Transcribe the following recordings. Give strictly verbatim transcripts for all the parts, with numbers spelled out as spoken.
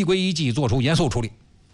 规依纪作出严肃处理。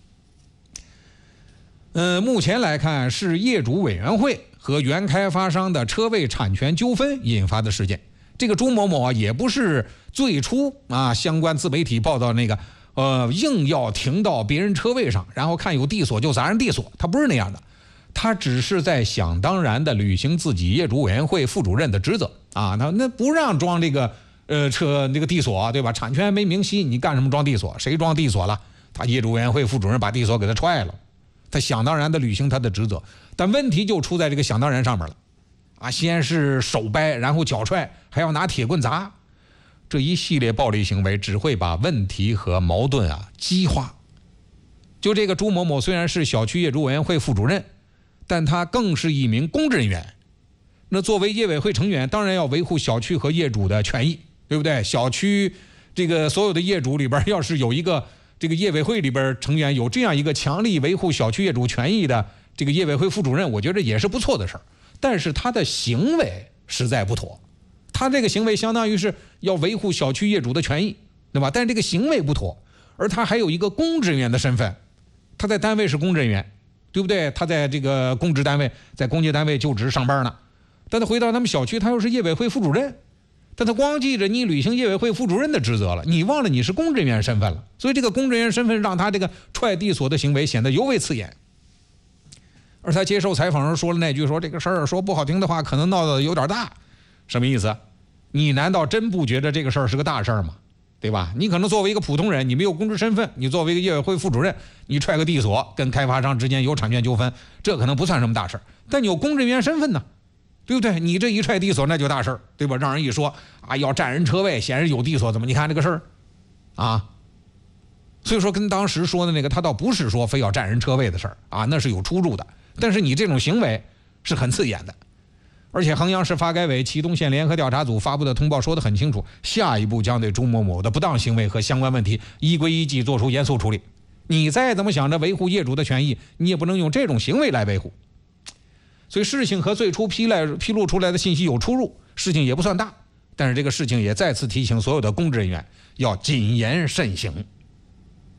呃，目前来看是业主委员会和原开发商的车位产权纠纷引发的事件。这个朱某某啊，也不是最初啊相关自媒体报道那个呃硬要停到别人车位上，然后看有地锁就砸人地锁，他不是那样的。他只是在想当然的履行自己业主委员会副主任的职责啊，他那不让装这个呃车那个地锁，对吧？产权没明晰，你干什么装地锁？谁装地锁了？他业主委员会副主任把地锁给他踹了。他想当然的履行他的职责，但问题就出在这个想当然上面了啊！先是手掰，然后脚踹，还要拿铁棍砸，这一系列暴力行为只会把问题和矛盾啊激化。就这个朱某某虽然是小区业主委员会副主任，但他更是一名公职人员。那作为业委会成员，当然要维护小区和业主的权益，对不对？小区这个所有的业主里边，要是有一个这个业委会里边成员有这样一个强力维护小区业主权益的这个业委会副主任，我觉得也是不错的事儿。但是他的行为实在不妥，他这个行为相当于是要维护小区业主的权益，对吧？但是这个行为不妥，而他还有一个公职人员的身份，他在单位是公职人员，对不对？他在这个公职单位，在公家单位就职上班呢，但他回到他们小区，他又是业委会副主任。但他光记着你履行业委会副主任的职责了，你忘了你是公职人员身份了，所以这个公职人员身份让他这个踹地锁的行为显得尤为刺眼。而他接受采访时说了那句说这个事儿说不好听的话可能闹得有点大，什么意思？你难道真不觉得这个事儿是个大事儿吗？对吧？你可能作为一个普通人，你没有公职身份，你作为一个业委会副主任，你踹个地锁跟开发商之间有产权纠纷，这可能不算什么大事，但你有公职人员身份呢，对不对？你这一踹地锁那就大事，对吧？让人一说啊，要占人车位，显然有地锁，怎么？你看这个事儿，啊，所以说跟当时说的那个，他倒不是说非要占人车位的事儿啊，那是有出入的。但是你这种行为是很刺眼的，而且衡阳市发改委启东县联合调查组发布的通报说得很清楚，下一步将对朱某某的不当行为和相关问题依规依纪作出严肃处理。你再怎么想着维护业主的权益，你也不能用这种行为来维护。所以事情和最初披来披露出来的信息有出入，事情也不算大，但是这个事情也再次提醒所有的公职人员要谨言慎行。